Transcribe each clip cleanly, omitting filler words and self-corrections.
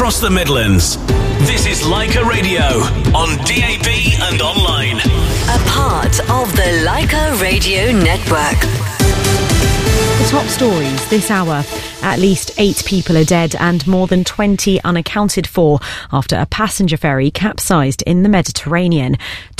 across the Midlands. This is Leica Radio on DAB and online. A part of the Leica Radio Network. The top stories this hour. At least 8 people are dead and more than 20 unaccounted for after a passenger ferry capsized in the Mediterranean.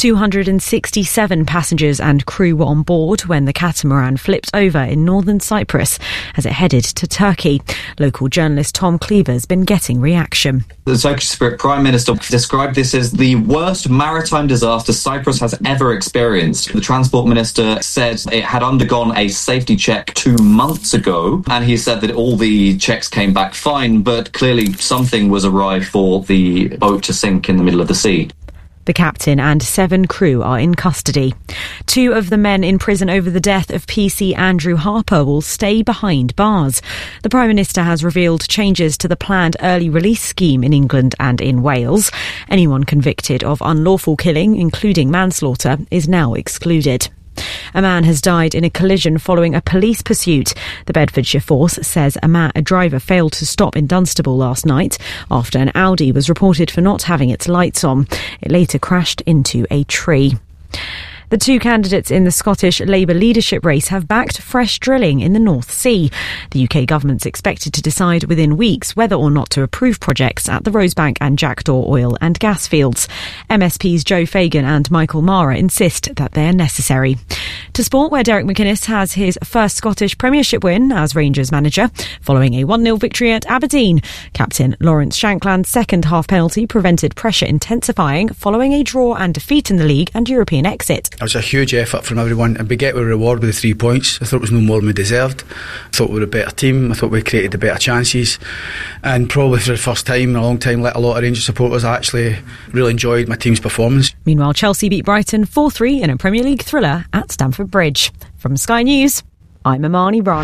267 passengers and crew were on board when the catamaran flipped over in northern Cyprus as it headed to Turkey. Local journalist Tom Cleaver's been getting reaction. The Turkish Prime Minister described this as the worst maritime disaster Cyprus has ever experienced. The Transport Minister said it had undergone a safety check 2 months ago, and he said that all the checks came back fine, but clearly something was awry for the boat to sink in the middle of the sea. The captain and 7 crew are in custody. 2 of the men in prison over the death of PC Andrew Harper will stay behind bars. The Prime Minister has revealed changes to the planned early release scheme in England and in Wales. Anyone convicted of unlawful killing, including manslaughter, is now excluded. A man has died in a collision following a police pursuit. The Bedfordshire Force says a driver failed to stop in Dunstable last night after an Audi was reported for not having its lights on. It later crashed into a tree. The 2 candidates in the Scottish Labour leadership race have backed fresh drilling in the North Sea. The UK government's expected to decide within weeks whether or not to approve projects at the Rosebank and Jackdaw oil and gas fields. MSPs Joe Fagan and Michael Mara insist that they are necessary. To sport, where Derek McInnes has his first Scottish Premiership win as Rangers manager, following a 1-0 victory at Aberdeen. Captain Lawrence Shankland's second half penalty prevented pressure intensifying following a draw and defeat in the league and European exit. It was a huge effort from everyone, and we get a reward with the 3 points. I thought it was no more than we deserved. I thought we were a better team. I thought we created the better chances, and probably for the first time in a long time, let a lot of Rangers supporters. I actually really enjoyed my team's performance. Meanwhile, Chelsea beat Brighton 4-3 in a Premier League thriller at Stamford Bridge. From Sky News, I'm Imani Rana.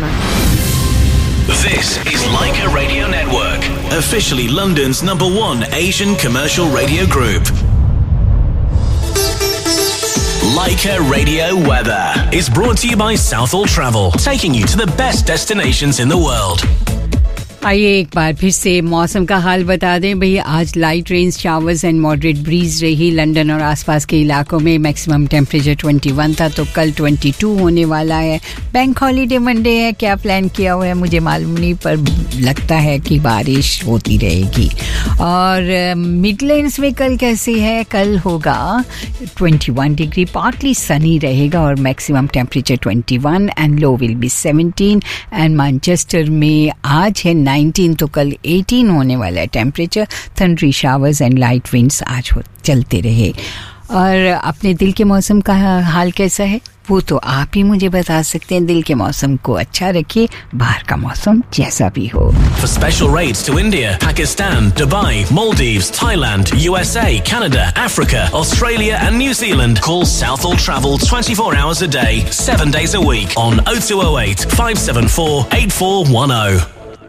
This is Leica Radio Network, officially London's #1 Asian commercial radio group. Leica Radio Weather is brought to you by Southall Travel, taking you to the best destinations in the world. आइए एक बार फिर से मौसम का हाल बता दें भई आज light rain showers and moderate bridge रही लंदन और आसपास के इलाकों में मैक्सिमम टेंपरेचर 21 था तो कल 22 होने वाला है बैंक हॉलीडे मंडे है क्या प्लान किया हुआ है मुझे मालूम नहीं पर लगता है कि बारिश होती रहेगी और मिडलैंड्स में कल कैसी है कल होगा 21 डिग्री पार्टली सनी रहेगा और maximum temperature 21 and low will be 17 and Manchester में आज है 19 तो कल 18 होने वाला है temperature थंडरी showers and light winds आज चलते रहे और अपने दिल के मौसम का हाल कैसा है वो तो आप ही मुझे बता सकते हैं दिल के मौसम को अच्छा रखिए बाहर का मौसम जैसा भी हो For special rates to India, Pakistan, Dubai, Maldives, Thailand, USA, Canada, Africa, Australia and New Zealand, call Southall Travel 24 hours a day, 7 days a week on 0208 574 8410.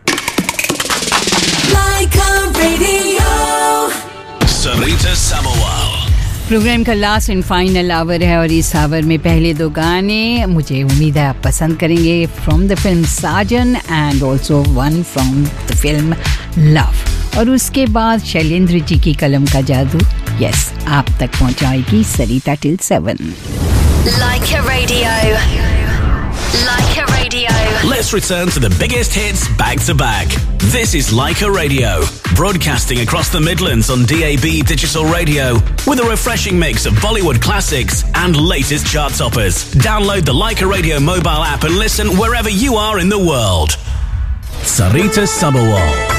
Leica Radio. Sarita Sabawal. Programme का last and final our है और इस our में पहले 2 गाने मुझे उम्मीद है आप पसंद करेंगे from the film Sajan and also one from the film love और उसके बाद शैलेंद्र जी की कलम का जादू यस आप तक पहुंचाएगी सरिता till 7 Leica Radio. Leica Radio. Let's return to the biggest hits back to back. This is Leica Radio, broadcasting across the Midlands on DAB digital radio with a refreshing mix of Bollywood classics and latest chart toppers. Download the Leica Radio mobile app and listen wherever you are in the world. Sarita Sabawal.